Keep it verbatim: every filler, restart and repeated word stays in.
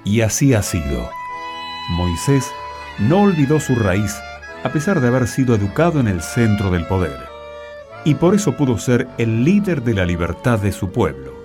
Y así ha sido. Moisés no olvidó su raíz a pesar de haber sido educado en el centro del poder. Y por eso pudo ser el líder de la libertad de su pueblo.